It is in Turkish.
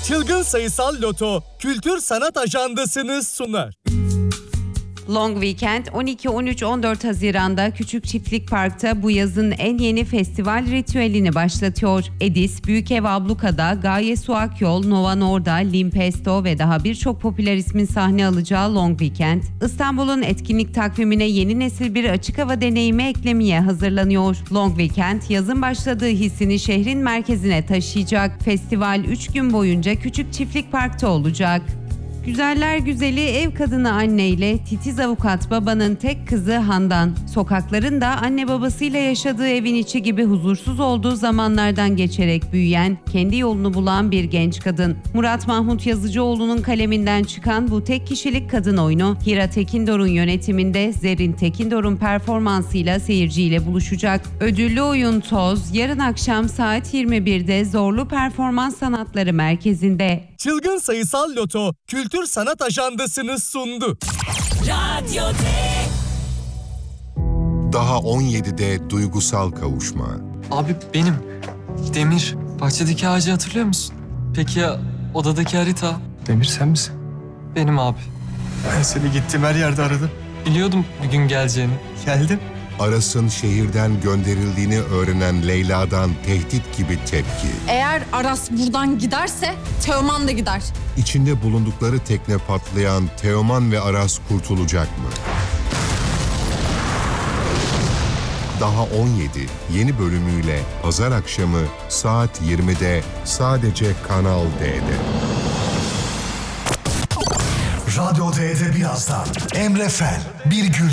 Çılgın Sayısal Loto Kültür Sanat Ajandası'nı sunar. Long Weekend 12, 13, 14 Haziran'da Küçük Çiftlik Park'ta bu yazın en yeni festival ritüelini başlatıyor. Edis, Büyükev Abluka'da, Gaye Su Akyol, Nova Norda, Limpesto ve daha birçok popüler ismin sahne alacağı Long Weekend, İstanbul'un etkinlik takvimine yeni nesil bir açık hava deneyimi eklemeye hazırlanıyor. Long Weekend, yazın başladığı hissini şehrin merkezine taşıyacak. Festival 3 gün boyunca Küçük Çiftlik Park'ta olacak. Güzeller güzeli ev kadını anneyle titiz avukat babanın tek kızı Handan, sokaklarında anne babasıyla yaşadığı evin içi gibi huzursuz olduğu zamanlardan geçerek büyüyen, kendi yolunu bulan bir genç kadın. Murat Mahmut Yazıcıoğlu'nun kaleminden çıkan bu tek kişilik kadın oyunu, Hira Tekindor'un yönetiminde Zerrin Tekindor'un performansıyla seyirciyle buluşacak. Ödüllü oyun Toz, yarın akşam saat 21'de Zorlu Performans Sanatları Merkezi'nde. Çılgın Sayısal Loto Kültür Sanat Ajandası'nı sundu. Daha 17'de duygusal kavuşma. Abi benim. Demir. Bahçedeki ağacı hatırlıyor musun? Peki ya odadaki harita? Demir sen misin? Benim abi. Ben seni gittiğim her yerde aradım. Biliyordum bir gün geleceğini. Geldim. Aras'ın şehirden gönderildiğini öğrenen Leyla'dan tehdit gibi tepki. Eğer Aras buradan giderse Teoman da gider. İçinde bulundukları tekne patlayan Teoman ve Aras kurtulacak mı? Daha 17 yeni bölümüyle pazar akşamı saat 20'de sadece Kanal D'de. Radyo D'de birazdan Emre Fel, Bir Gün